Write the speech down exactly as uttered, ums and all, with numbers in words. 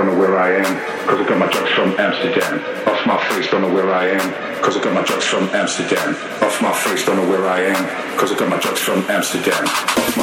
know where I am, cause I got my drugs from Amsterdam. Off my face, don't know where I am, cause I got my drugs from Amsterdam. Off my face, don't know where I am, cause I got my drugs from Amsterdam. Off my